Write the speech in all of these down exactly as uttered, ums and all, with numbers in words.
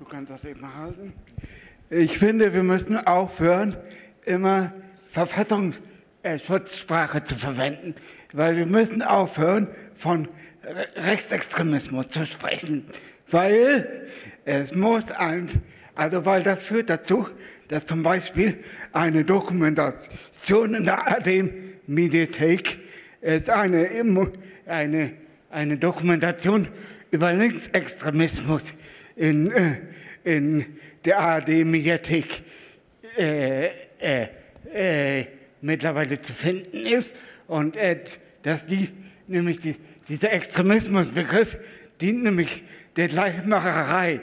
Du kannst das eben halten. Ich finde, wir müssen aufhören, immer Verfassungsschutzsprache zu verwenden, weil wir müssen aufhören, von Rechtsextremismus zu sprechen, weil es muss ein, also weil das führt dazu, dass zum Beispiel eine Dokumentation in der A R D-Mediathek ist eine, eine, eine Dokumentation über Linksextremismus in, in der A R D-Mediathek äh, äh, äh, mittlerweile zu finden ist und äh, dass die nämlich die, dieser Extremismusbegriff dient nämlich der Gleichmacherei.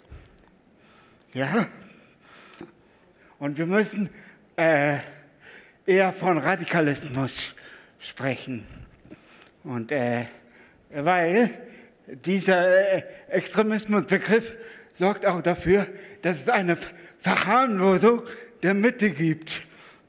Ja? Und wir müssen äh, eher von Radikalismus sprechen. Und äh, weil dieser äh, Extremismusbegriff sorgt auch dafür, dass es eine Verharmlosung der Mitte gibt.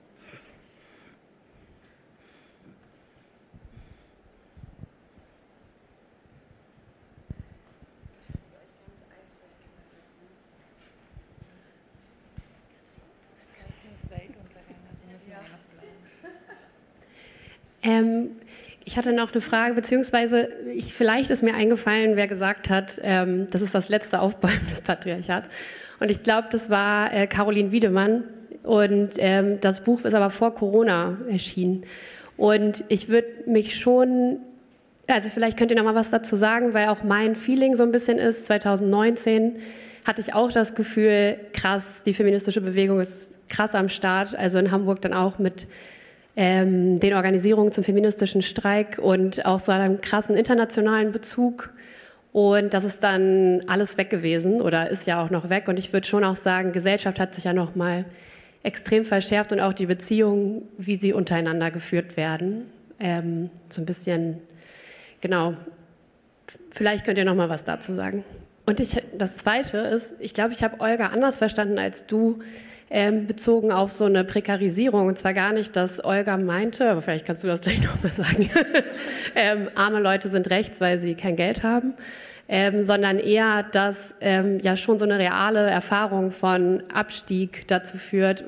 Ähm, ich hatte noch eine Frage, beziehungsweise ich, vielleicht ist mir eingefallen, wer gesagt hat, ähm, das ist das letzte Aufbäumen des Patriarchats. Und ich glaube, das war äh, Caroline Wiedemann. Und ähm, das Buch ist aber vor Corona erschienen. Und ich würde mich schon, also vielleicht könnt ihr noch mal was dazu sagen, weil auch mein Feeling so ein bisschen ist, zwanzig neunzehn hatte ich auch das Gefühl, krass, die feministische Bewegung ist krass am Start. Also in Hamburg dann auch mit ähm, den Organisierungen zum feministischen Streik und auch so einem krassen internationalen Bezug. Und das ist dann alles weg gewesen oder ist ja auch noch weg. Und ich würde schon auch sagen, Gesellschaft hat sich ja noch mal extrem verschärft und auch die Beziehungen, wie sie untereinander geführt werden. Ähm, so ein bisschen, genau, vielleicht könnt ihr noch mal was dazu sagen. Und ich, das Zweite ist, ich glaube, ich habe Olga anders verstanden als du, ähm, bezogen auf so eine Prekarisierung. Und zwar gar nicht, dass Olga meinte, aber vielleicht kannst du das gleich noch mal sagen, ähm, arme Leute sind rechts, weil sie kein Geld haben, ähm, sondern eher, dass ähm, ja schon so eine reale Erfahrung von Abstieg dazu führt,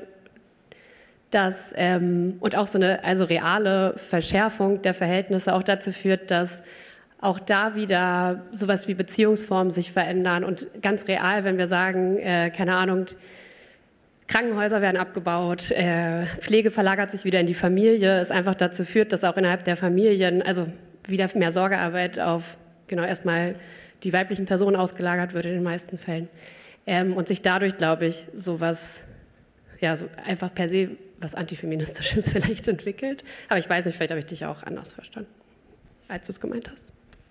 dass ähm, und auch so eine also reale Verschärfung der Verhältnisse auch dazu führt, dass auch da wieder sowas wie Beziehungsformen sich verändern und ganz real, wenn wir sagen, äh, keine Ahnung, Krankenhäuser werden abgebaut, äh, Pflege verlagert sich wieder in die Familie, es einfach dazu führt, dass auch innerhalb der Familien, also wieder mehr Sorgearbeit auf genau erstmal die weiblichen Personen ausgelagert wird in den meisten Fällen. Ähm, und sich dadurch, glaube ich, sowas, ja, so einfach per se was Antifeministisches vielleicht entwickelt. Aber ich weiß nicht, vielleicht habe ich dich auch anders verstanden, als du es gemeint hast.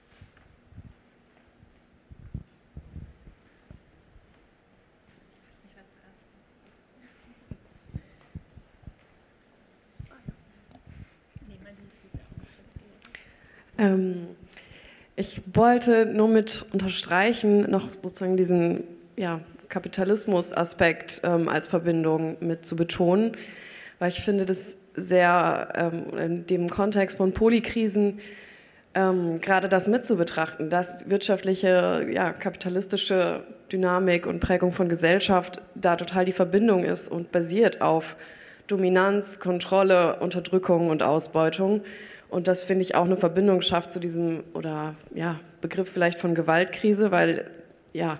Ähm, ich wollte nur mit unterstreichen, noch sozusagen diesen ja, Kapitalismus-Aspekt ähm, als Verbindung mit zu betonen, weil ich finde, das sehr ähm, in dem Kontext von Polykrisen ähm, gerade das mit zu betrachten, dass wirtschaftliche, ja, kapitalistische Dynamik und Prägung von Gesellschaft da total die Verbindung ist und basiert auf Dominanz, Kontrolle, Unterdrückung und Ausbeutung. Und das, finde ich, auch eine Verbindung schafft zu diesem oder ja, Begriff vielleicht von Gewaltkrise, weil ja,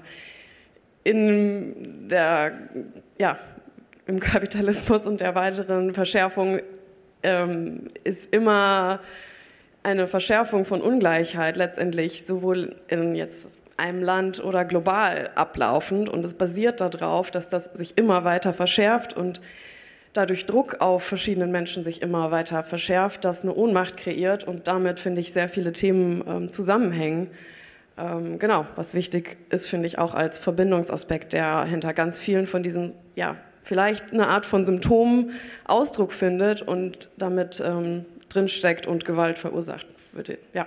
in der, ja, im Kapitalismus und der weiteren Verschärfung ähm, ist immer eine Verschärfung von Ungleichheit letztendlich sowohl in jetzt einem Land oder global ablaufend. Und es basiert darauf, dass das sich immer weiter verschärft und dadurch Druck auf verschiedenen Menschen sich immer weiter verschärft, das eine Ohnmacht kreiert und damit, finde ich, sehr viele Themen ähm, zusammenhängen. Ähm, genau, was wichtig ist, finde ich, auch als Verbindungsaspekt, der hinter ganz vielen von diesen, ja, vielleicht eine Art von Symptomen Ausdruck findet und damit ähm, drinsteckt und Gewalt verursacht wird. Ja.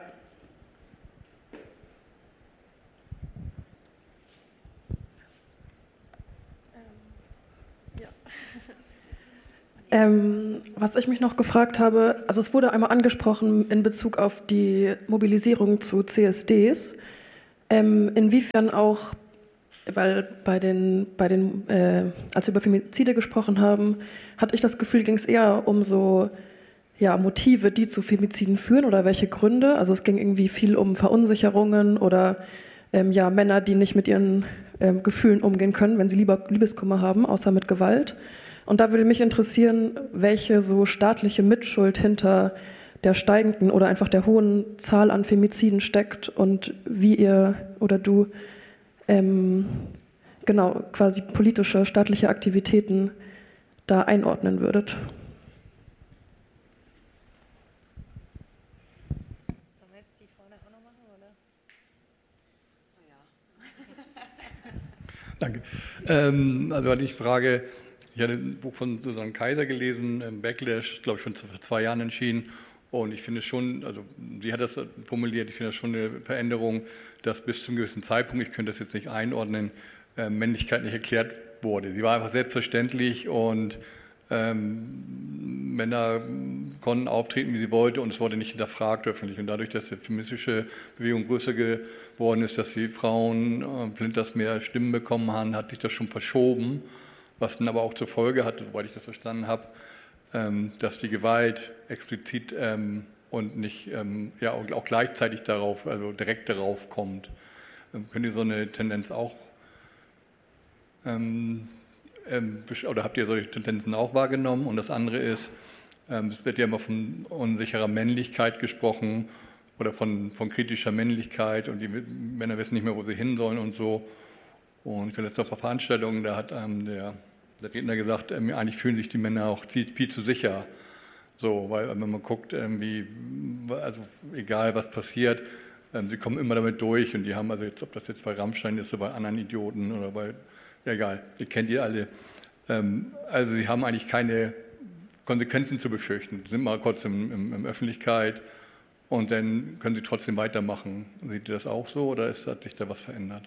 Ähm, was ich mich noch gefragt habe, also es wurde einmal angesprochen in Bezug auf die Mobilisierung zu C S Ds, ähm, inwiefern auch weil bei den, bei den äh, als wir über Femizide gesprochen haben, hatte ich das Gefühl, ging es eher um so ja, Motive, die zu Femiziden führen oder welche Gründe. Also es ging irgendwie viel um Verunsicherungen oder ähm, ja, Männer, die nicht mit ihren ähm, Gefühlen umgehen können, wenn sie lieber Liebeskummer haben, außer mit Gewalt. Und da würde mich interessieren, welche so staatliche Mitschuld hinter der steigenden oder einfach der hohen Zahl an Femiziden steckt und wie ihr oder du ähm, genau quasi politische, staatliche Aktivitäten da einordnen würdet. Danke. Ähm, also hatte ich Frage, ich hatte ein Buch von Susanne Kaiser gelesen, Backlash, glaube ich, schon vor zwei Jahren entschieden. Und ich finde schon, also sie hat das formuliert, ich finde das schon eine Veränderung, dass bis zu einem gewissen Zeitpunkt, ich könnte das jetzt nicht einordnen, äh, Männlichkeit nicht erklärt wurde. Sie war einfach selbstverständlich und ähm, Männer konnten auftreten, wie sie wollten, und es wurde nicht hinterfragt öffentlich. Und dadurch, dass die feministische Bewegung größer geworden ist, dass die Frauen äh, Flinters mehr Stimmen bekommen haben, hat sich das schon verschoben, was dann aber auch zur Folge hatte, soweit ich das verstanden habe, ähm, dass die Gewalt explizit ähm, und nicht ähm, ja, auch, auch gleichzeitig darauf, also direkt darauf kommt. Ähm, könnt ihr so eine Tendenz auch ähm, oder habt ihr solche Tendenzen auch wahrgenommen? Und das andere ist, es wird ja immer von unsicherer Männlichkeit gesprochen oder von, von kritischer Männlichkeit und die Männer wissen nicht mehr, wo sie hin sollen und so. Und ich war letztens auf einer Veranstaltung, da hat ähm, der, der Redner gesagt, ähm, eigentlich fühlen sich die Männer auch viel, viel zu sicher. So, weil wenn man guckt, irgendwie, also egal was passiert, ähm, sie kommen immer damit durch und die haben, also jetzt, ob das jetzt bei Rammstein ist oder bei anderen Idioten oder bei ja, egal, ihr kennt ihr alle. Also sie haben eigentlich keine Konsequenzen zu befürchten. Sie sind mal kurz in, in, in Öffentlichkeit und dann können sie trotzdem weitermachen. Seht ihr das auch so oder ist, hat sich da was verändert?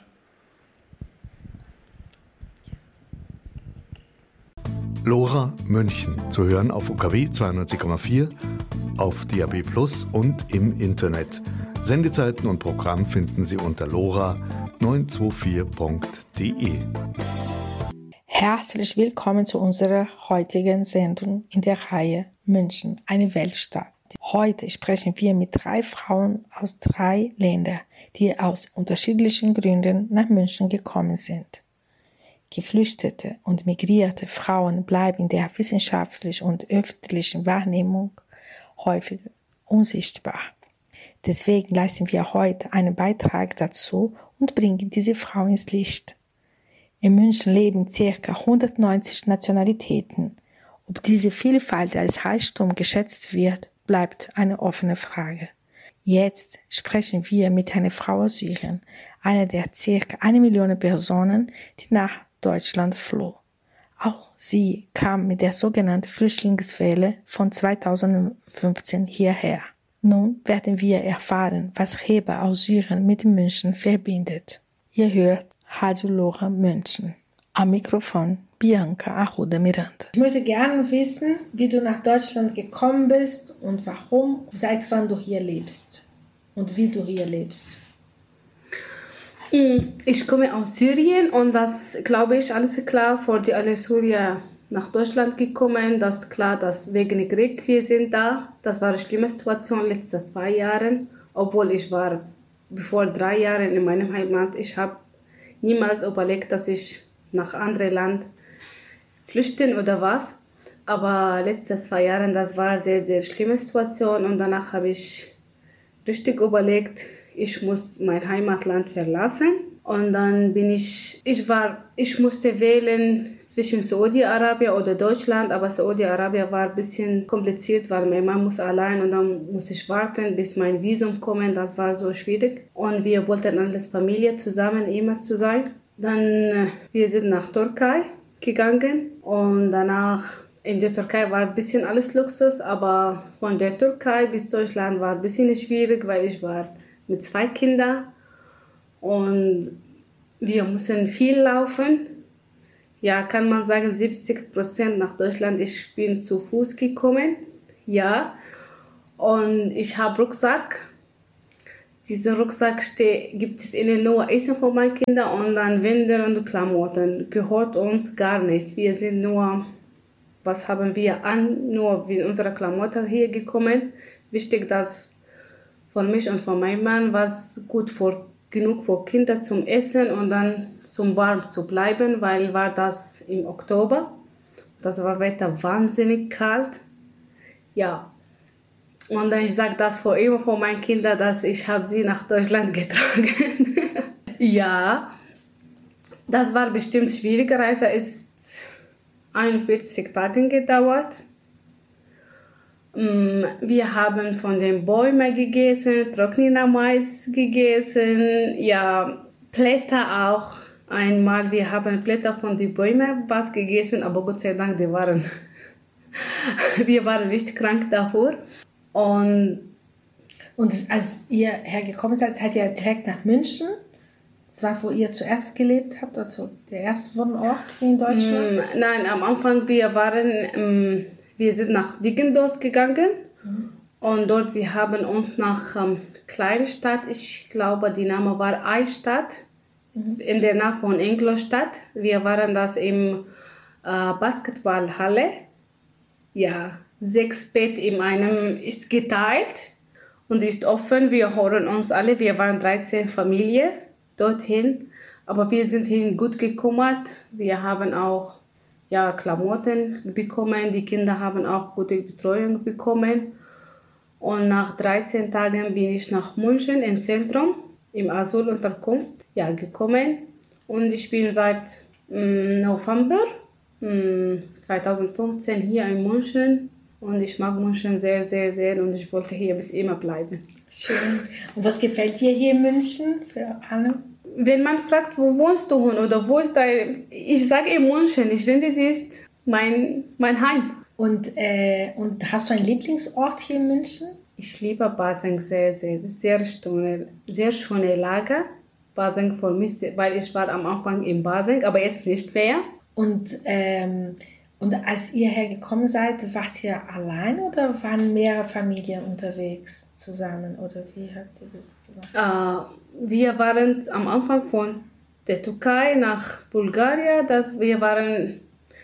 Lora München, zu hören auf U K W zweiundneunzig Komma vier, auf D A B Plus und im Internet. Sendezeiten und Programm finden Sie unter lora neun zwei vier punkt de. Herzlich willkommen zu unserer heutigen Sendung in der Reihe München, eine Weltstadt. Heute sprechen wir mit drei Frauen aus drei Ländern, die aus unterschiedlichen Gründen nach München gekommen sind. Geflüchtete und migrierte Frauen bleiben in der wissenschaftlichen und öffentlichen Wahrnehmung häufig unsichtbar. Deswegen leisten wir heute einen Beitrag dazu und bringen diese Frauen ins Licht. In München leben ca. hundertneunzig Nationalitäten. Ob diese Vielfalt als Reichtum geschätzt wird, bleibt eine offene Frage. Jetzt sprechen wir mit einer Frau aus Syrien, einer der ca. eine Million Personen, die nach Deutschland floh. Auch sie kam mit der sogenannten Flüchtlingswelle von zweitausendfünfzehn hierher. Nun werden wir erfahren, was Reba aus Syrien mit München verbindet. Ihr hört Radio Lora München. Am Mikrofon Bianca Arruda Miranda. Ich möchte gerne wissen, wie du nach Deutschland gekommen bist und warum, seit wann du hier lebst und wie du hier lebst. Ich komme aus Syrien und was, glaube ich, alles klar, vor die alle Syrier nach Deutschland gekommen. Das ist klar, dass wegen Krieg wir sind da. Das war eine schlimme Situation letzte zwei Jahre, obwohl ich war bevor drei Jahren in meinem Heimat. Ich habe niemals überlegt, dass ich nach anderem Land flüchten oder was. Aber letzte zwei Jahre, das war eine sehr, sehr schlimme Situation und danach habe ich richtig überlegt, ich muss mein Heimatland verlassen. Und dann bin ich, ich war, ich musste wählen zwischen Saudi-Arabien oder Deutschland, aber Saudi-Arabien war ein bisschen kompliziert, weil mein Mann muss allein und dann muss ich warten, bis mein Visum kommt. Das war so schwierig. Und wir wollten als Familie zusammen immer zu sein. Dann, wir sind nach Türkei gegangen und danach in der Türkei war ein bisschen alles Luxus, aber von der Türkei bis Deutschland war ein bisschen schwierig, weil ich war mit zwei Kindern. Und wir mussten viel laufen. Ja, kann man sagen, siebzig Prozent nach Deutschland. Ich bin zu Fuß gekommen. Ja. Und ich habe Rucksack. diesen Rucksack steht, gibt es innen nur Essen für meine Kinder und dann Windeln und Klamotten. Gehört uns gar nicht. Wir sind nur, was haben wir an, nur wie unsere Klamotten hier gekommen. Wichtig, dass für mich und für meinen Mann was gut für, genug für Kinder zum Essen und dann zum warm zu bleiben, weil war das im Oktober. Das war Wetter wahnsinnig kalt. Ja. Und dann ich sage das vor immer vor meinen Kindern, dass ich habe sie nach Deutschland getragen. Ja, das war bestimmt schwierige Reise. Es ist einundvierzig Tage gedauert. Wir haben von den Bäumen gegessen, trockener Mais gegessen, ja, Blätter auch. Einmal, wir haben Blätter von den Bäumen was gegessen, aber Gott sei Dank, die waren, wir waren nicht krank davor. Und, und als ihr hergekommen seid, seid ihr direkt nach München? Das war, wo ihr zuerst gelebt habt, also der erste Wohnort hier in Deutschland? Nein, am Anfang, wir waren, wir sind nach Deggendorf gegangen. Mhm. Und dort, sie haben uns nach ähm, Kleinstadt, ich glaube, die Name war Eichstätt, mhm. in der Nähe von Ingolstadt. Wir waren das im äh, Basketballhalle. Ja. Sechs Bett in einem ist geteilt und ist offen. Wir hören uns alle. Wir waren dreizehn Familien dorthin, aber wir sind hin gut gekümmert. Wir haben auch ja, Klamotten bekommen. Die Kinder haben auch gute Betreuung bekommen. Und nach dreizehn Tagen bin ich nach München im Zentrum, im Asylunterkunft, ja, gekommen. Und ich bin seit mm, November mm, zweitausendfünfzehn hier in München. Und ich mag München sehr, sehr, sehr und ich wollte hier bis immer bleiben. Schön. Und was gefällt dir hier in München für Anne? Wenn man fragt, wo wohnst du oder wo ist dein... Ich sage in München, ich finde, sie ist mein, mein Heim. Und, äh, und hast du einen Lieblingsort hier in München? Ich liebe Basing sehr, sehr. Das ist sehr schöne, sehr schöne Lage. Basing für mich, weil ich war am Anfang in Basing, aber jetzt nicht mehr. Und... Ähm Und als ihr hergekommen seid, wart ihr allein oder waren mehrere Familien unterwegs zusammen? Oder wie habt ihr das gemacht? Uh, wir waren am Anfang von der Türkei nach Bulgarien. Das, wir waren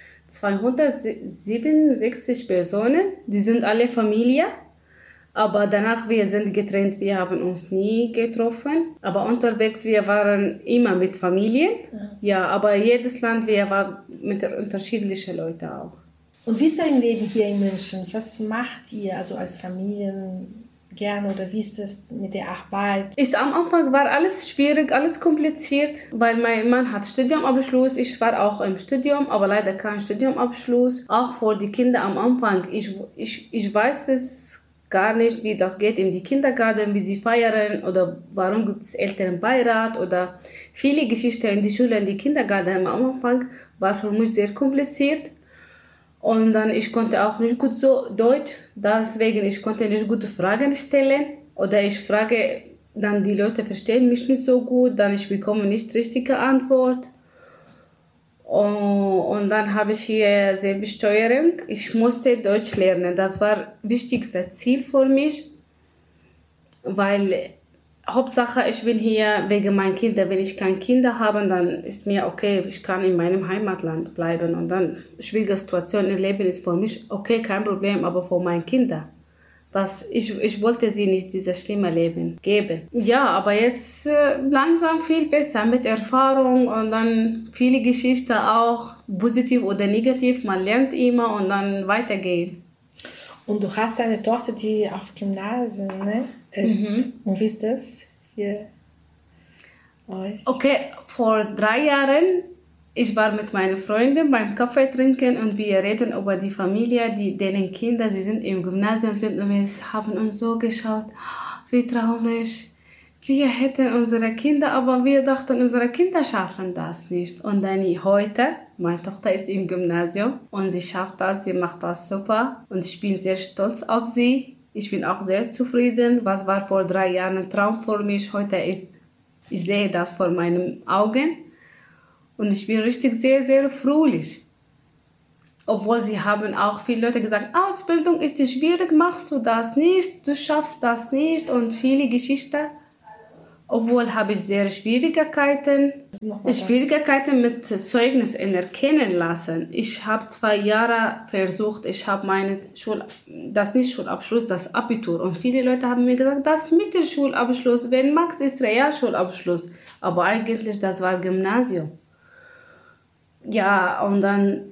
zweihundertsiebenundsechzig Personen. Die sind alle Familie. Aber danach wir sind getrennt. Wir haben uns nie getroffen. Aber unterwegs wir waren immer mit Familien. Ja, ja, aber jedes Land wir waren mit unterschiedlichen Leuten auch. Und wie ist dein Leben hier in München? Was macht ihr also als Familien gern oder wie ist das mit der Arbeit? Ist, am Anfang war alles schwierig, alles kompliziert, weil mein Mann hat Studiumabschluss. Ich war auch im Studium, aber leider kein Studiumabschluss. Auch für die Kinder am Anfang. Ich, ich, ich weiß es gar nicht, wie das geht in die Kindergarten, wie sie feiern oder warum gibt es Elternbeirat oder viele Geschichten in die Schule, in die Kindergarten am Anfang war für mich sehr kompliziert und dann ich konnte auch nicht gut so Deutsch, deswegen ich konnte nicht gute Fragen stellen oder ich frage, dann die Leute verstehen mich nicht so gut, dann ich bekomme nicht richtige Antwort. Und dann habe ich hier Selbststeuerung. Ich musste Deutsch lernen. Das war das wichtigste Ziel für mich, weil Hauptsache ich bin hier wegen meiner Kinder. Wenn ich keine Kinder habe, dann ist mir okay, ich kann in meinem Heimatland bleiben. Und dann schwierige Situation im Leben ist für mich okay, kein Problem, aber für meine Kinder. Das, ich, ich wollte sie nicht dieses schlimme Leben geben. Ja, aber jetzt äh, langsam viel besser mit Erfahrung und dann viele Geschichten auch, positiv oder negativ. Man lernt immer und dann weitergehen. Und du hast eine Tochter, die auf Gymnasium ne, ist. Mhm. Und wie ist das für euch? Okay, vor drei Jahren ich war mit meinen Freunden beim Kaffee trinken und wir reden über die Familie, die, denen Kinder, sie sind im Gymnasium sind und wir haben uns so geschaut, wie traurig, wir hätten unsere Kinder, aber wir dachten, unsere Kinder schaffen das nicht. Und dann heute, meine Tochter ist im Gymnasium und sie schafft das, sie macht das super und ich bin sehr stolz auf sie. Ich bin auch sehr zufrieden, was war vor drei Jahren ein Traum für mich, heute ist, ich sehe das vor meinen Augen. Und ich bin richtig sehr, sehr fröhlich. Obwohl sie haben auch viele Leute gesagt, Ausbildung ist schwierig, machst du das nicht, du schaffst das nicht und viele Geschichten. Obwohl habe ich sehr Schwierigkeiten, Schwierigkeiten mit Zeugnis erkennen lassen. Ich habe zwei Jahre versucht, ich habe meine Schul, das nicht Schulabschluss, das Abitur. Und viele Leute haben mir gesagt, das Mittelschulabschluss, wenn Max ist Realschulabschluss. Aber eigentlich, das war Gymnasium. Ja, und dann,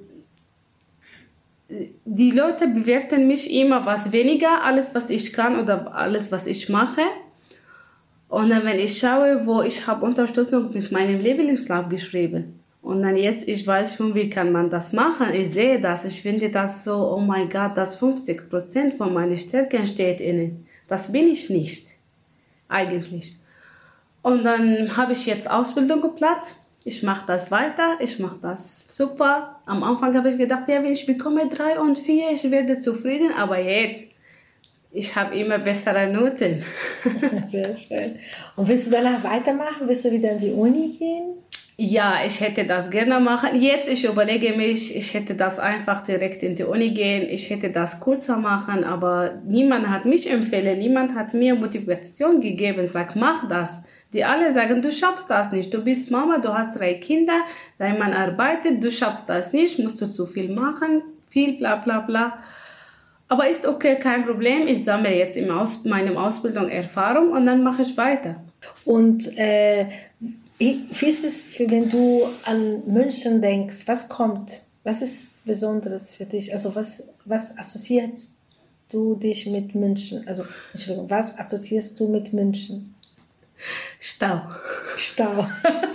die Leute bewerten mich immer was weniger, alles was ich kann oder alles was ich mache. Und dann, wenn ich schaue, wo ich habe Unterstützung mit meinem Lebenslauf geschrieben. Und dann jetzt, ich weiß schon, wie kann man das machen. Ich sehe das, ich finde das so, oh mein Gott, das fünfzig Prozent von meinen Stärken steht innen. Das bin ich nicht, eigentlich. Und dann habe ich jetzt Ausbildung geplatzt. Ich mache das weiter, ich mache das super. Am Anfang habe ich gedacht, ja, wenn ich bekomme drei und vier, ich werde zufrieden. Aber jetzt, ich habe immer bessere Noten. Sehr schön. Und willst du danach weitermachen? Willst du wieder in die Uni gehen? Ja, ich hätte das gerne machen. Jetzt, ich überlege mich, ich hätte das einfach direkt in die Uni gehen. Ich hätte das kürzer machen, aber niemand hat mich empfohlen. Niemand hat mir Motivation gegeben. Sag, mach das. Die alle sagen, du schaffst das nicht. Du bist Mama, du hast drei Kinder, dein Mann arbeitet, du schaffst das nicht, musst du zu viel machen, viel bla bla bla. Aber ist okay, kein Problem. Ich sammle jetzt in Aus- meiner Ausbildung Erfahrung und dann mache ich weiter. Und äh, wie ist es, für, wenn du an München denkst, was kommt? Was ist Besonderes für dich? Also was, was assoziierst du dich mit München? Also, Entschuldigung, was assoziierst du mit München? Stau. Stau.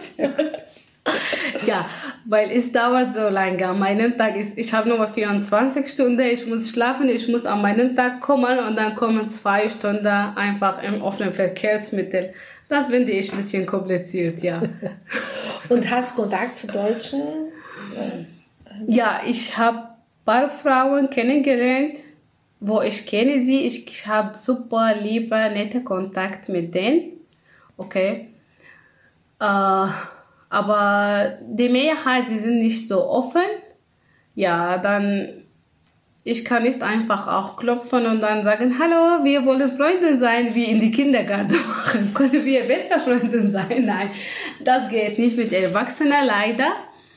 Ja, weil es dauert so lange. Mein Tag ist, ich habe nur vierundzwanzig Stunden, ich muss schlafen, ich muss an meinen Tag kommen und dann kommen zwei Stunden einfach im offenen Verkehrsmittel. Das finde ich ein bisschen kompliziert, ja. Und hast Kontakt zu Deutschen? Ja, ich habe ein paar Frauen kennengelernt, wo ich kenne sie. Ich, ich habe super liebe, nette Kontakt mit denen. Okay. Äh, aber die Mehrheit, sie sind nicht so offen. Ja, dann, ich kann nicht einfach auch klopfen und dann sagen, hallo, wir wollen Freunde sein, wie in die Kindergarten machen. Können wir beste Freunde sein? Nein, das geht nicht mit Erwachsenen, leider.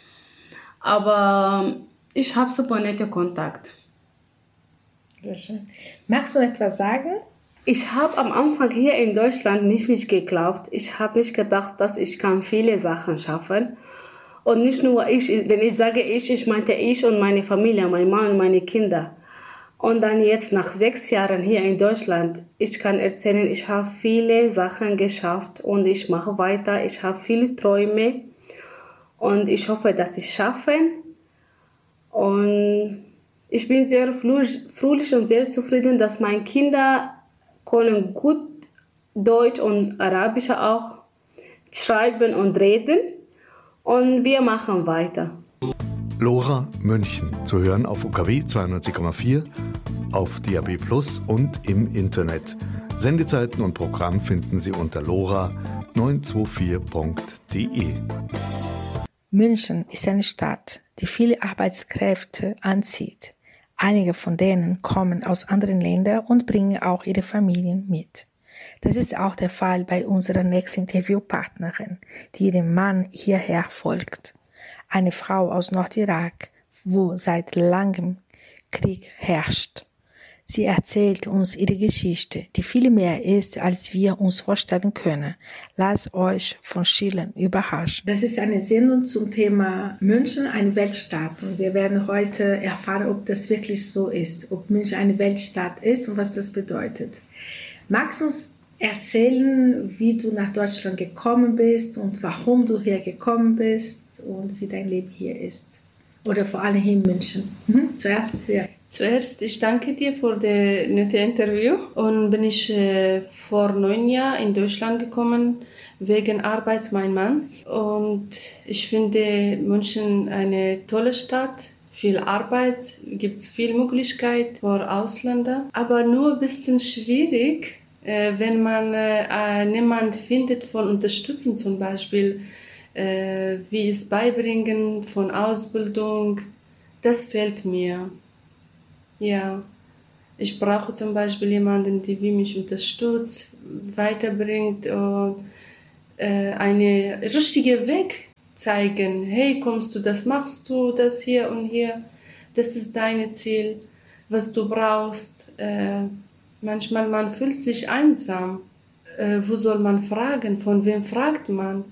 Aber ich habe super nette Kontakt. Sehr schön. Magst du etwas sagen? Ich habe am Anfang hier in Deutschland nicht, nicht geglaubt. Ich habe nicht gedacht, dass ich kann viele Sachen schaffen. Und nicht nur ich, wenn ich sage ich, ich meinte ich und meine Familie, mein Mann und meine Kinder. Und dann jetzt nach sechs Jahren hier in Deutschland, ich kann erzählen, ich habe viele Sachen geschafft und ich mache weiter. Ich habe viele Träume und ich hoffe, dass ich es schaffe. Und ich bin sehr fröhlich und sehr zufrieden, dass meine Kinder können gut Deutsch und Arabisch auch schreiben und reden. Und wir machen weiter. Lora München zu hören auf U K W zweiundneunzig Komma vier, auf D A B Plus und im Internet. Sendezeiten und Programm finden Sie unter lora neun zwei vier punkt de. München ist eine Stadt, die viele Arbeitskräfte anzieht. Einige von denen kommen aus anderen Ländern und bringen auch ihre Familien mit. Das ist auch der Fall bei unserer nächsten Interviewpartnerin, die ihrem Mann hierher folgt. Eine Frau aus Nordirak, wo seit langem Krieg herrscht. Sie erzählt uns ihre Geschichte, die viel mehr ist, als wir uns vorstellen können. Lasst euch von Schildern überraschen. Das ist eine Sendung zum Thema München, eine Weltstadt. Und wir werden heute erfahren, ob das wirklich so ist, ob München eine Weltstadt ist und was das bedeutet. Magst du uns erzählen, wie du nach Deutschland gekommen bist und warum du hier gekommen bist und wie dein Leben hier ist? Oder vor allem hier in München. Mhm. Zuerst, ja. Zuerst, ich danke dir für das nette Interview. Und bin ich äh, vor neun Jahren in Deutschland gekommen, wegen Arbeit meines Manns. Und ich finde München eine tolle Stadt. Viel Arbeit, gibt es viel Möglichkeit für Ausländer. Aber nur ein bisschen schwierig, äh, wenn man äh, niemanden findet von Unterstützung zum Beispiel, äh, wie es beibringen von Ausbildung. Das fehlt mir. Ja, ich brauche zum Beispiel jemanden, der mich unterstützt, weiterbringt und äh, einen richtigen Weg zeigen. Hey, kommst du, das machst du, das hier und hier. Das ist dein Ziel, was du brauchst. Äh, manchmal man fühlt sich einsam. Äh, wo soll man fragen? Von wem fragt man?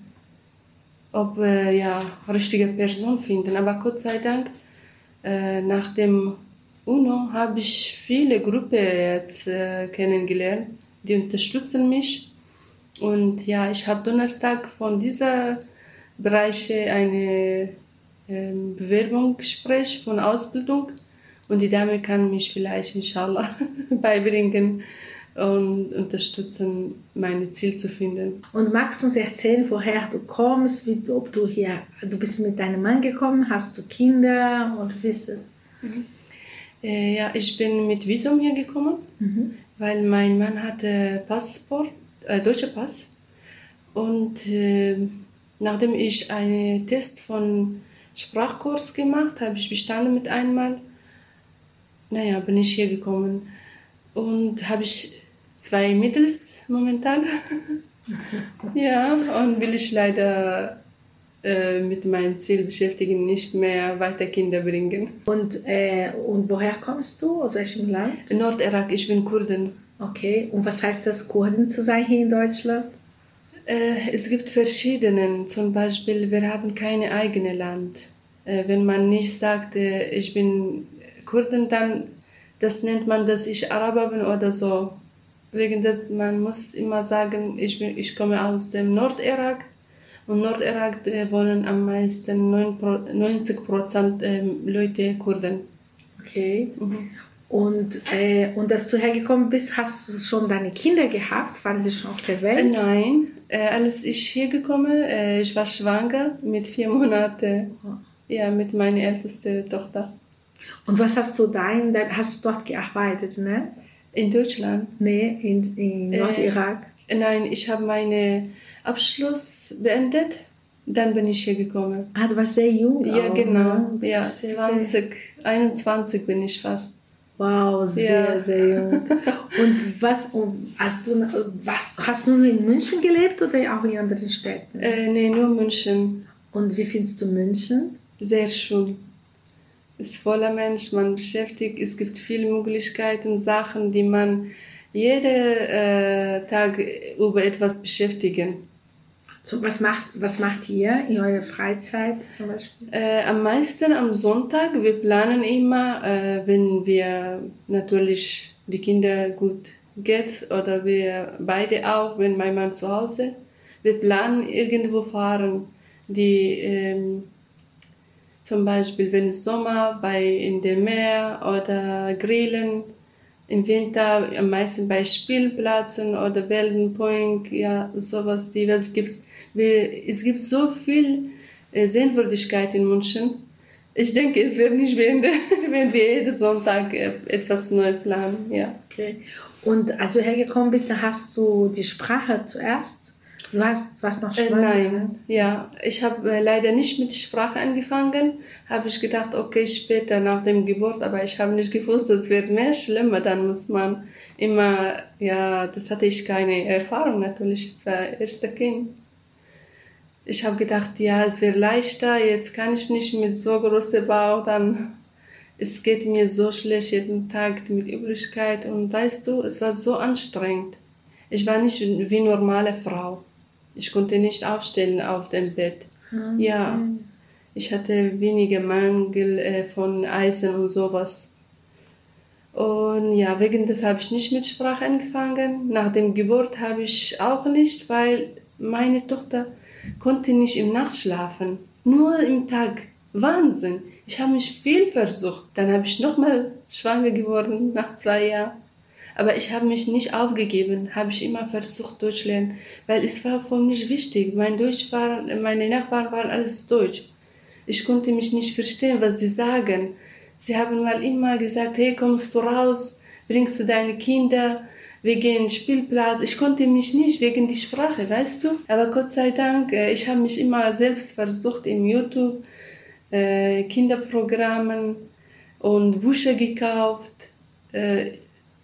Ob äh, ja richtige Person finden. Aber Gott sei Dank, äh, nach dem UNO habe ich viele Gruppen jetzt äh, kennengelernt, die unterstützen mich. Und ja, ich habe Donnerstag von dieser Bereich eine äh, Bewerbungsgespräch von Ausbildung und die Dame kann mich vielleicht inshallah beibringen und unterstützen, mein Ziel zu finden. Und magst du uns erzählen, woher du kommst, wie du, ob du hier, du bist mit deinem Mann gekommen, hast du Kinder und wie ist es? Mhm. Äh, ja, ich bin mit Visum hier gekommen, mhm. weil mein Mann hatte Passport, äh, deutscher Pass und äh, nachdem ich einen Test von Sprachkurs gemacht habe, ich bestanden mit einmal, naja, bin ich hier gekommen und habe ich zwei Mädels momentan. Ja, und will ich leider äh, mit meinem Ziel beschäftigen, nicht mehr weiter Kinder bringen. Und, äh, und woher kommst du? Aus welchem Land? Nordirak, ich bin Kurdin. Okay, und was heißt das, Kurdin zu sein hier in Deutschland? Äh, es gibt verschiedene, zum Beispiel, wir haben kein eigenes Land. Äh, wenn man nicht sagt, äh, ich bin Kurdin, dann das nennt man, dass ich Araber bin oder so. Wegen des, man muss immer sagen, ich, bin, ich komme aus dem Nordirak und Nordirak äh, wohnen am meisten neunzig Prozent äh, Leute Kurden. Okay. Mhm. Und, äh, und dass du hergekommen bist, hast du schon deine Kinder gehabt? Waren sie schon auf der Welt? Äh, nein, äh, als ich hier gekommen, äh, ich war schwanger mit vier Monaten, oh. ja, mit meiner ältesten Tochter. Und was hast du da in, hast du dort gearbeitet, ne? In Deutschland? Nee, in, in Nordirak? Äh, nein, ich habe meinen Abschluss beendet, dann bin ich hier gekommen. Ah, du warst sehr jung. Ja, auch, genau. Ne? Ja, zwanzig, einundzwanzig bin ich fast. Wow, sehr, ja. sehr jung. Und was, hast du, was, hast du nur in München gelebt oder auch in anderen Städten? Äh, nee, nur München. Und wie findest du München? Sehr schön. Es ist voller Mensch, man beschäftigt, es gibt viele Möglichkeiten, Sachen, die man jeden äh, Tag über etwas beschäftigen. So, was, machst, was macht ihr in eurer Freizeit zum Beispiel? Äh, am meisten am Sonntag. Wir planen immer, äh, wenn wir natürlich die Kinder gut geht oder wir beide auch, wenn mein Mann zu Hause. Wir planen irgendwo fahren, die ähm, zum Beispiel, wenn es Sommer, bei in dem Meer oder Grillen, im Winter am meisten bei Spielplätzen oder Weltenpoint, ja, sowas, die es gibt. Wir, es gibt so viel äh, Sehenswürdigkeit in München. Ich denke, es wird nicht beenden, wenn wir jeden Sonntag äh, etwas neu planen, ja. Okay. Und als du hergekommen bist, hast du die Sprache zuerst? Du hast was noch schwanger? Äh, nein, ja. Ich habe äh, leider nicht mit Sprache angefangen. Habe ich gedacht, okay, später nach dem Geburt, aber ich habe nicht gewusst, es wird mehr schlimmer. Dann muss man immer, ja, das hatte ich keine Erfahrung natürlich. Es war das erste Kind. Ich habe gedacht, ja, es wird leichter. Jetzt kann ich nicht mit so großem Bauch, dann es geht mir so schlecht jeden Tag mit Übelkeit. Und weißt du, es war so anstrengend. Ich war nicht wie eine normale Frau. Ich konnte nicht aufstehen auf dem Bett. Okay. Ja, ich hatte weniger Mangel äh, von Eisen und sowas. Und ja, wegen des habe ich nicht mit Sprache angefangen. Nach dem Geburt habe ich auch nicht, weil meine Tochter konnte nicht im Nacht schlafen. Nur im Tag. Wahnsinn. Ich habe mich viel versucht. Dann habe ich nochmal schwanger geworden nach zwei Jahren. Aber ich habe mich nicht aufgegeben, habe ich immer versucht, Deutsch zu lernen, weil es war für mich wichtig. Mein Deutsch war, meine Nachbarn waren alles Deutsch. Ich konnte mich nicht verstehen, was sie sagen. Sie haben mal immer gesagt, hey, kommst du raus, bringst du deine Kinder, wir gehen Spielplatz. Ich konnte mich nicht wegen der Sprache, weißt du? Aber Gott sei Dank, ich habe mich immer selbst versucht im YouTube, äh, Kinderprogrammen und Bücher gekauft. Äh,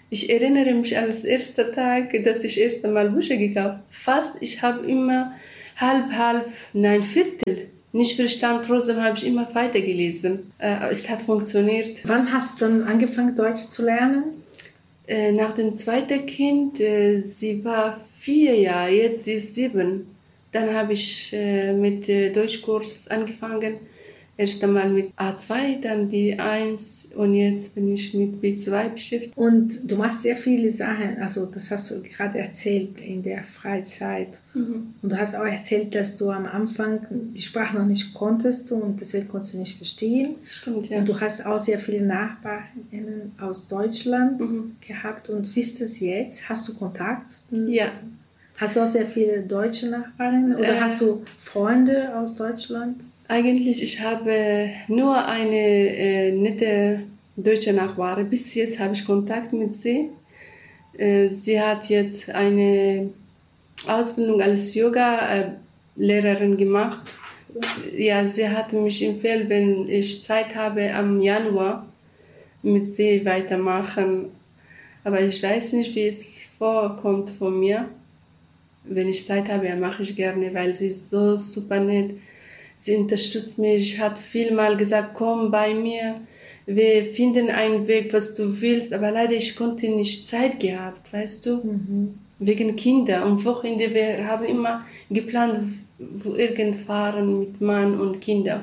Ich erinnere mich an das erste Tag, dass ich das erste Mal Bücher gekauft habe. Fast, ich habe immer halb, halb, nein, Viertel nicht verstanden. Trotzdem habe ich immer weitergelesen. Äh, es hat funktioniert. Wann hast du dann angefangen, Deutsch zu lernen? Äh, nach dem zweiten Kind, äh, sie war vier Jahre, jetzt sie ist sieben. Dann habe ich äh, mit äh, Deutschkurs angefangen. Erst einmal mit A zwei, dann B eins und jetzt bin ich mit B zwei beschäftigt. Und du machst sehr viele Sachen, also das hast du gerade erzählt in der Freizeit. Mhm. Und du hast auch erzählt, dass du am Anfang die Sprache noch nicht konntest und deswegen konntest du nicht verstehen. Stimmt, ja. Und du hast auch sehr viele Nachbarinnen aus Deutschland mhm. gehabt. Und wie ist es jetzt? Hast du Kontakt? Ja. Hast du auch sehr viele deutsche Nachbarinnen oder äh, hast du Freunde aus Deutschland? Eigentlich, ich habe nur eine äh, nette deutsche Nachbarin. Bis jetzt habe ich Kontakt mit sie. Äh, sie hat jetzt eine Ausbildung als Yoga-Lehrerin gemacht. Ja, sie hat mich empfohlen, wenn ich Zeit habe, am Januar mit sie weitermachen. Aber ich weiß nicht, wie es vorkommt von mir. Wenn ich Zeit habe, ja, mache ich gerne, weil sie ist so super nett. Sie unterstützt mich, hat vielmal gesagt, komm bei mir, wir finden einen Weg, was du willst. Aber leider, ich konnte nicht Zeit gehabt, weißt du, mhm. wegen Kinder. Am Wochenende, wir haben immer geplant, wo irgend fahren mit Mann und Kindern.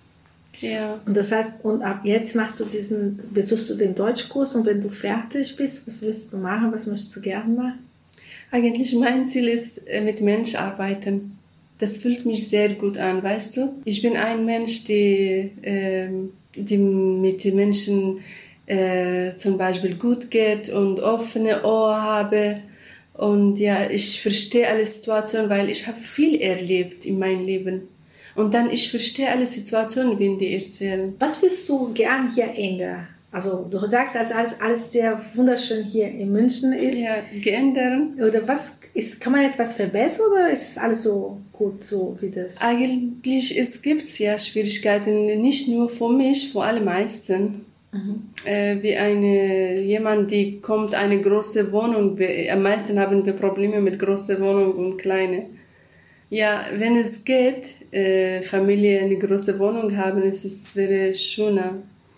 Ja. Und das heißt, und ab jetzt machst du diesen, besuchst du den Deutschkurs und wenn du fertig bist, was willst du machen, was möchtest du gerne machen? Eigentlich mein Ziel ist, mit Menschen arbeiten. Das fühlt mich sehr gut an, weißt du? Ich bin ein Mensch, die, äh, die mit den Menschen äh, zum Beispiel gut geht und offene Ohren habe. Und ja, ich verstehe alle Situationen, weil ich habe viel erlebt in meinem Leben. Und dann, ich verstehe alle Situationen, wenn die erzählen. Was willst du gern hier ändern? Also du sagst, dass alles, alles sehr wunderschön hier in München ist. Ja, geändert. Oder was ist, kann man jetzt was verbessern oder ist das alles so gut, so wie das? Eigentlich es gibt ja Schwierigkeiten, nicht nur für mich, für alle meisten. Mhm. Äh, wie eine, jemand, die kommt, eine große Wohnung. Wir, am meisten haben wir Probleme mit großer Wohnung und kleine. Ja, wenn es geht, äh, Familie eine große Wohnung haben, es ist, wäre schöner.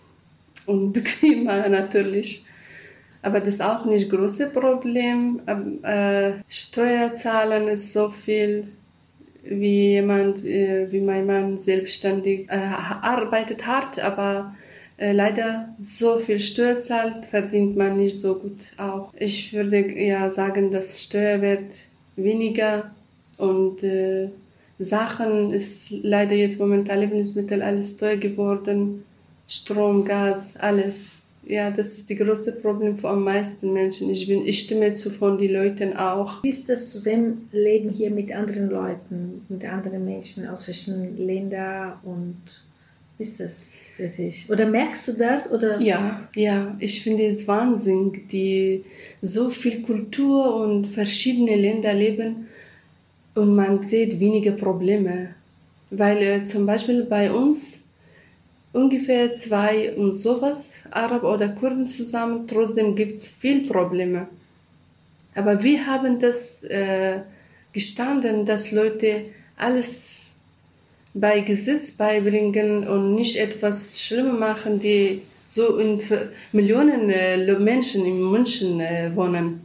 Und bequemer natürlich. Aber das ist auch nicht das große Problem. Äh, Steuerzahlen ist so viel, wie jemand, äh, wie mein Mann selbstständig äh, arbeitet hart, aber äh, leider so viel Steuer zahlt, verdient man nicht so gut auch. Ich würde ja sagen, dass Steuer wird weniger und äh, Sachen ist leider jetzt momentan Lebensmittel alles teuer geworden. Strom, Gas, alles. Ja, das ist das größte Problem für am meisten Menschen. Ich, bin, ich stimme zu von den Leuten auch. Wie ist das Zusammenleben hier mit anderen Leuten, mit anderen Menschen aus verschiedenen Ländern und wie ist das für dich? Oder merkst du das? Oder? Ja, ja, ich finde es Wahnsinn, die so viel Kultur und verschiedene Länder leben und man sieht wenige Probleme. Weil äh, zum Beispiel bei uns ungefähr zwei und sowas, Araber oder Kurden zusammen, trotzdem gibt es viele Probleme. Aber wir haben das äh, gestanden, dass Leute alles bei Gesetz beibringen und nicht etwas Schlimmes machen, die so in Millionen äh, Menschen in München äh, wohnen.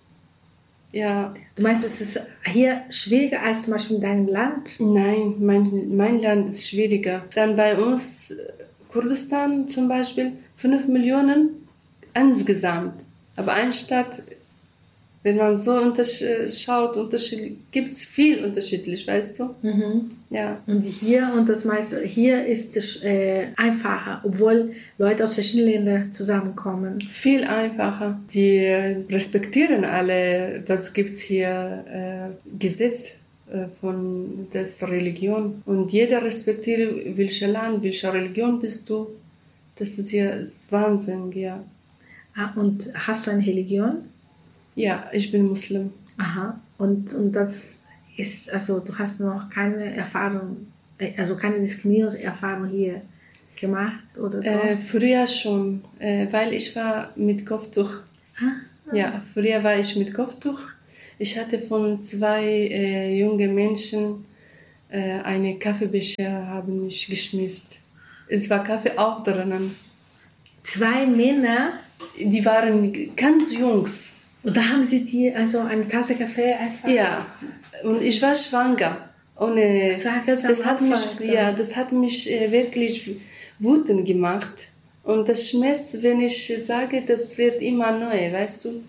Ja. Du meinst, es ist hier schwieriger als zum Beispiel in deinem Land? Nein, mein, mein Land ist schwieriger. Dann bei uns, Kurdistan zum Beispiel, fünf Millionen insgesamt. Aber eine Stadt, wenn man so schaut, gibt es viel unterschiedlich, weißt du? Mhm. Ja. Und hier, und das meiste, hier ist es äh, einfacher, obwohl Leute aus verschiedenen Ländern zusammenkommen. Viel einfacher. Die respektieren alle, was gibt es hier, äh, Gesetz äh, von der Religion. Und jeder respektiert, welches Land, welche Religion bist du. Das ist hier ist Wahnsinn, ja. Ah, und hast du eine Religion? Ja, ich bin Muslim. Aha. Und, und das ist, also du hast noch keine Erfahrung, also keine Diskriminierungserfahrung hier gemacht, oder? Äh, früher schon, äh, weil ich war mit Kopftuch. Ah. Ja, früher war ich mit Kopftuch. Ich hatte von zwei äh, jungen Menschen äh, eine Kaffeebecher haben mich geschmissen. Es war Kaffee auch drinnen. Zwei Männer? Die waren ganz Jungs. Und da haben sie dir also eine Tasse Kaffee einfach... Ja, und ich war schwanger. Und, äh, das war ganz das, hat mich, dann. ja, das hat mich äh, wirklich wütend gemacht. Und das Schmerz, wenn ich sage, das wird immer neu, weißt du.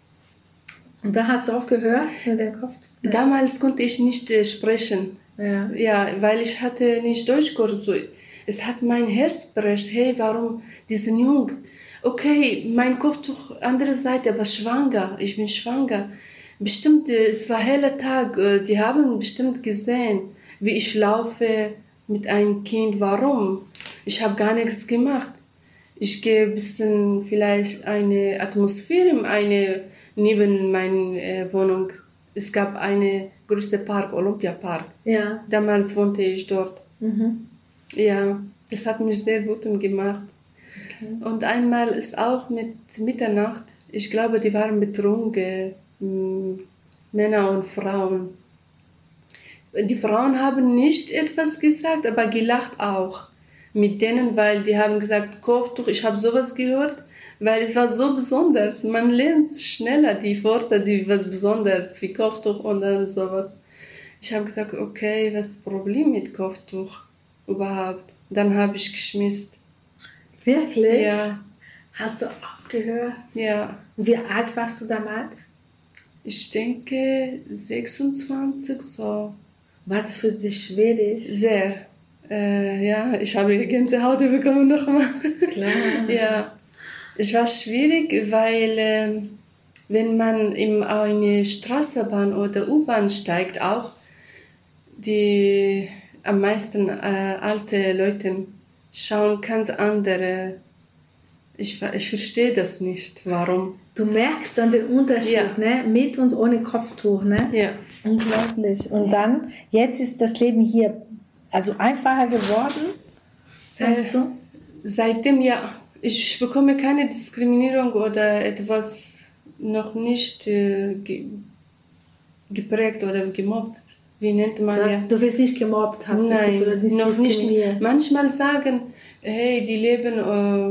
Und da hast du aufgehört mit dem Kopf? Ja. Damals konnte ich nicht äh, sprechen. Ja. Ja, weil ich hatte nicht Deutschkurs. So. Es hat mein Herz brecht. Hey, warum diesen Jungen? Okay, mein Kopftuch, andere Seite, aber schwanger. Ich bin schwanger. Bestimmt, es war heller Tag. Die haben bestimmt gesehen, wie ich laufe mit einem Kind. Warum? Ich habe gar nichts gemacht. Ich gehe ein bisschen vielleicht eine Atmosphäre eine, neben meiner äh, Wohnung. Es gab einen großen Park, Olympiapark. Ja. Damals wohnte ich dort. Mhm. Ja, das hat mich sehr wütend gemacht. Okay. Und einmal ist auch mit Mitternacht, ich glaube, die waren betrunken, mh, Männer und Frauen. Die Frauen haben nicht etwas gesagt, aber gelacht auch mit denen, weil die haben gesagt, Kopftuch, ich habe sowas gehört, weil es war so besonders. Man lernt schneller die Worte, die was Besonderes wie Kopftuch und dann sowas. Ich habe gesagt, okay, was ist das Problem mit Kopftuch überhaupt? Dann habe ich geschmissen. Wirklich? Ja. Hast du auch gehört? Ja. Wie alt warst du damals? Ich denke sechsundzwanzig so. War das für dich schwierig? Sehr. Äh, ja, ich habe Gänsehaut bekommen nochmal. Klar. Ja. Es war schwierig, weil äh, wenn man in eine Straßenbahn oder U-Bahn steigt, auch die am meisten äh, alte Leute schauen ganz andere. Ich, ich verstehe das nicht, warum. Du merkst dann den Unterschied, ja. ne? Mit und ohne Kopftuch, ne? Ja. Unglaublich. Und dann, jetzt ist das Leben hier also einfacher geworden, weißt äh, du? Seitdem ja. Ich bekomme keine Diskriminierung oder etwas noch nicht äh, ge geprägt oder gemobbt. Wie nennt man das? Ja? Du wirst nicht gemobbt, hast du das Nein, Gefühl, das noch diskriminiert? nicht. Manchmal sagen, hey, die leben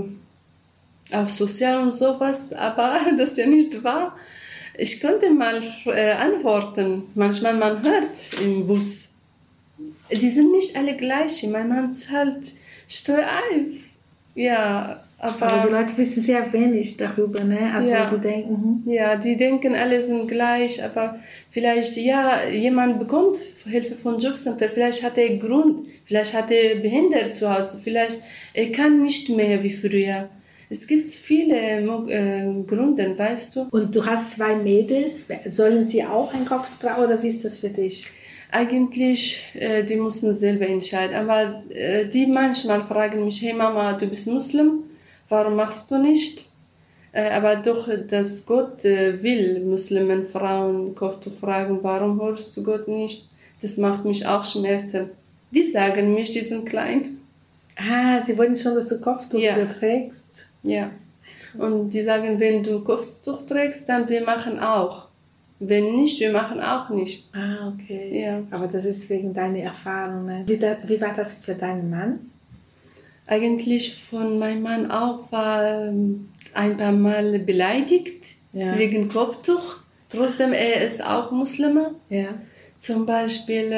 äh, auf Sozial und sowas, aber das ist ja nicht wahr. Ich könnte mal äh, antworten. Manchmal man hört im Bus. Die sind nicht alle gleich. Mein Mann zahlt Steuer eins. Ja, aber, aber die Leute wissen sehr wenig darüber, ne? Also ja, die denken, hm. ja, die denken, alle sind gleich, aber vielleicht, ja, jemand bekommt Hilfe von Jobcenter, vielleicht hat er Grund, vielleicht hat er behindert zu Hause, vielleicht er kann nicht mehr wie früher. Es gibt viele äh, Gründe, weißt du. Und du hast zwei Mädels, sollen sie auch einen Kopf tragen oder wie ist das für dich? Eigentlich, äh, die müssen selber entscheiden, aber äh, die manchmal fragen mich, hey Mama, du bist Muslim, warum machst du nicht? Äh, aber doch, dass Gott äh, will, Muslimen, Frauen, Kopftuch fragen, warum hörst du Gott nicht? Das macht mich auch Schmerzen. Die sagen mich, die sind klein. Ah, sie wollen schon, dass du Kopftuch ja. trägst? Ja. Und die sagen, wenn du Kopftuch trägst, dann wir machen auch. Wenn nicht, wir machen auch nicht. Ah, okay. Ja. Aber das ist wegen deiner Erfahrung. Ne? Wie, da, wie war das für deinen Mann? Eigentlich von meinem Mann auch war ein paar Mal beleidigt ja. wegen Kopftuch. Trotzdem, er ist auch Muslime. Ja. Zum Beispiel,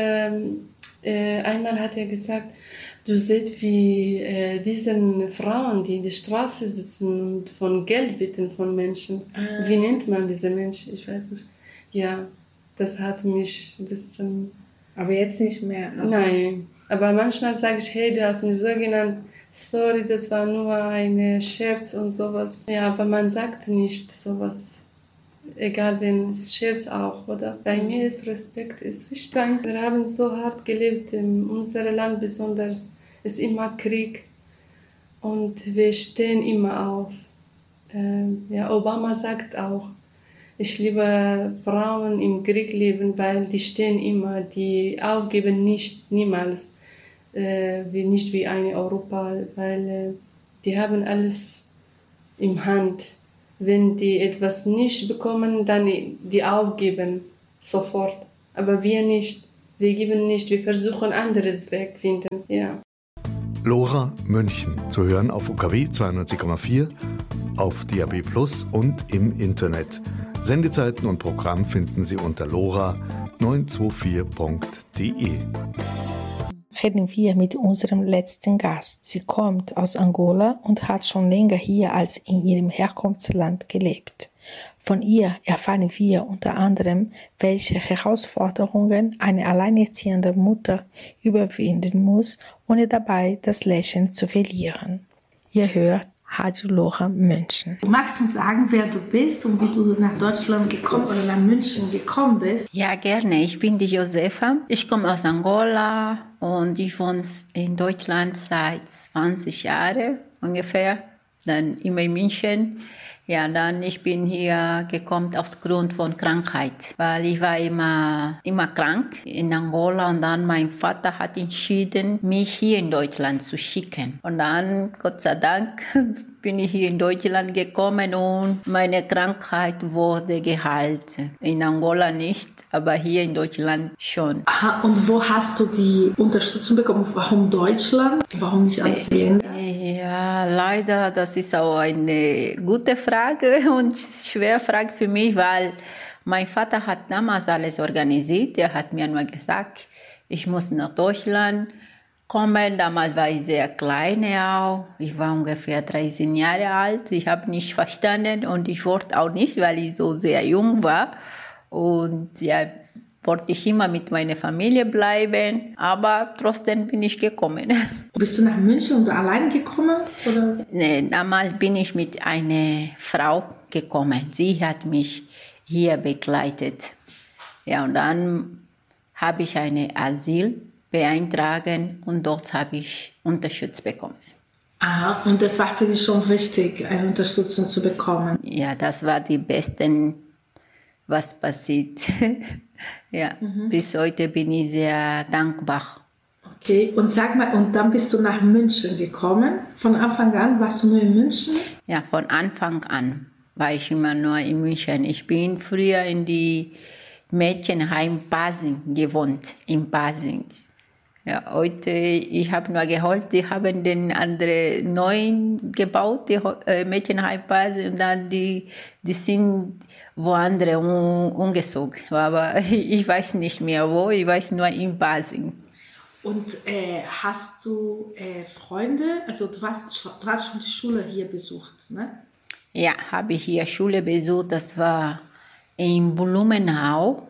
äh, einmal hat er gesagt, du siehst wie äh, diese Frauen, die in der Straße sitzen und von Geld bitten von Menschen. Ah. Wie nennt man diese Menschen? Ich weiß nicht. Ja, das hat mich ein bisschen... Aber jetzt nicht mehr? Also nein, aber manchmal sage ich, hey, du hast mich so genannt, sorry, das war nur ein Scherz und sowas. Ja, aber man sagt nicht sowas. Egal, wenn es Scherz auch, oder? Bei mhm. mir ist Respekt, ist wichtig. Wir haben so hart gelebt in unserem Land, besonders ist immer Krieg und wir stehen immer auf. Ähm, ja, Obama sagt auch, ich liebe Frauen im Krieg leben, weil die stehen immer, die aufgeben nicht, niemals, äh, wie, nicht wie eine Europa, weil äh, die haben alles in Hand. wenn die etwas nicht bekommen, dann die aufgeben, sofort. Aber wir nicht. Wir geben nicht, wir versuchen anderes Weg finden. Ja. Lora München, zu hören auf U K W zweiundneunzig Komma vier, auf D A B Plus und im Internet. Sendezeiten und Programm finden Sie unter lora neun zwei vier punkt de. Reden wir mit unserem letzten Gast. Sie kommt aus Angola und hat schon länger hier als in ihrem Herkunftsland gelebt. Von ihr erfahren wir unter anderem, welche Herausforderungen eine alleinerziehende Mutter überwinden muss, ohne dabei das Lächeln zu verlieren. Ihr hört Radio Lora München. Magst du sagen, wer du bist und wie du nach Deutschland gekommen oder nach München gekommen bist? Ja, gerne. Ich bin die Josefa. Ich komme aus Angola und ich wohne in Deutschland seit zwanzig Jahren ungefähr. Dann immer in München. Ja, dann ich bin hier gekommen aus Grund von Krankheit, weil ich war immer, immer krank in Angola und dann mein Vater hat entschieden, mich hier in Deutschland zu schicken. Und dann, Gott sei Dank, bin ich hier in Deutschland gekommen und meine Krankheit wurde geheilt. In Angola nicht, aber hier in Deutschland schon. Aha, und wo hast du die Unterstützung bekommen? Warum Deutschland? Warum nicht andere Länder? Ja, leider, das ist auch eine gute Frage und schwere Frage für mich, weil mein Vater hat damals alles organisiert. Er hat mir nur gesagt, ich muss nach Deutschland kommen. Damals war ich sehr klein auch. Ich war ungefähr dreizehn Jahre alt. Ich habe nicht verstanden und ich wollte auch nicht, weil ich so sehr jung war. Und ja, wollte ich immer mit meiner Familie bleiben, aber trotzdem bin ich gekommen. Bist du nach München und allein gekommen? Oder? Nee, damals bin ich mit einer Frau gekommen. Sie hat mich hier begleitet. Ja, und dann habe ich eine Asyl beantragen und dort habe ich Unterstützung bekommen. Aha, und das war für dich schon wichtig, eine Unterstützung zu bekommen? Ja, das war die Beste, was passiert. Ja, mhm. Bis heute bin ich sehr dankbar. Okay, und sag mal, und dann bist du nach München gekommen? Von Anfang an warst du nur in München? Ja, von Anfang an war ich immer nur in München. Ich bin früher in die Mädchenheim Pasing gewohnt, in Pasing. Ja, heute, ich habe nur gehört, die haben den anderen neuen gebaut, die äh, Mädchenheim Pasing, und dann die, die sind woanders un, umgezogen. Aber ich weiß nicht mehr wo, ich weiß nur in Pasing. Und äh, hast du äh, Freunde, also du hast, du hast schon die Schule hier besucht, ne? Ja, habe ich hier Schule besucht, das war in Blumenau.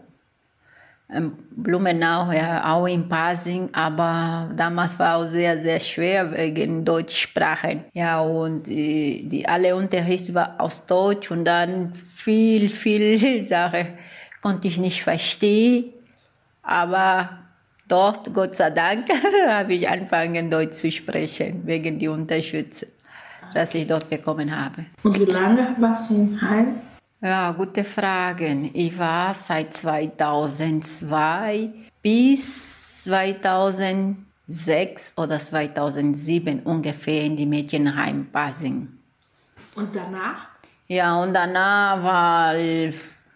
Blumenau, ja, auch in Pasing, aber damals war auch sehr, sehr schwer wegen Deutschsprachen. Ja, und die, die alle Unterricht war aus Deutsch und dann viel, viel Sachen konnte ich nicht verstehen. Aber dort, Gott sei Dank, habe ich angefangen, Deutsch zu sprechen, wegen der Unterstützung, dass ich dort bekommen habe. Und wie lange warst du im Heim? Ja, gute Fragen. Ich war seit zweitausendzwei bis zweitausendsechs oder zweitausendsieben ungefähr in die Mädchenheim Pasing. Und danach? Ja, und danach, weil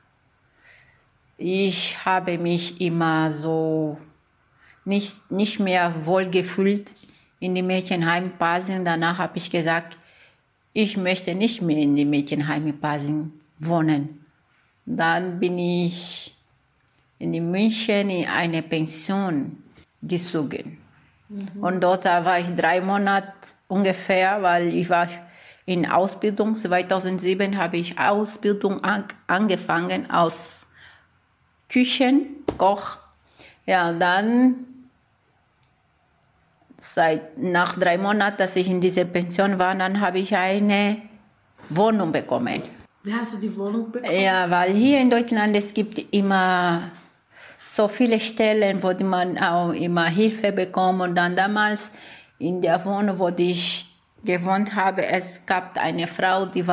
ich habe mich immer so nicht, nicht mehr wohl gefühlt in die Mädchenheim Pasing. Danach habe ich gesagt, ich möchte nicht mehr in die Mädchenheim Pasing wohnen. Dann bin ich in München in eine Pension gezogen. Mhm. Und dort war ich drei Monate ungefähr, weil ich war in Ausbildung. zweitausendsieben habe ich Ausbildung an, angefangen als Küchenkoch. Ja, und dann seit, nach drei Monaten, dass ich in dieser Pension war, dann habe ich eine Wohnung bekommen. Wie hast du die Wohnung bekommen? Ja, weil hier in Deutschland es gibt immer so viele Stellen, wo man auch immer Hilfe bekommt. Und dann damals in der Wohnung, wo ich gewohnt habe, es gab eine Frau, die war